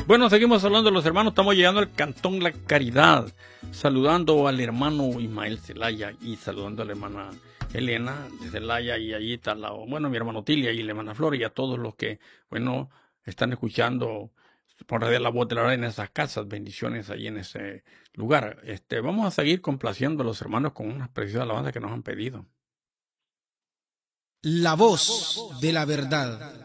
Bueno, seguimos hablando de los hermanos. Estamos llegando al Cantón La Caridad, saludando al hermano Ismael Zelaya y saludando a la hermana Elena de Zelaya, y allí está mi hermano Tilia y la hermana Flor, y a todos los que, están escuchando por radio La Voz de la Verdad en esas casas. Bendiciones ahí en ese lugar. Vamos a seguir complaciendo a los hermanos con unas preciosas alabanzas que nos han pedido. La Voz de la Verdad.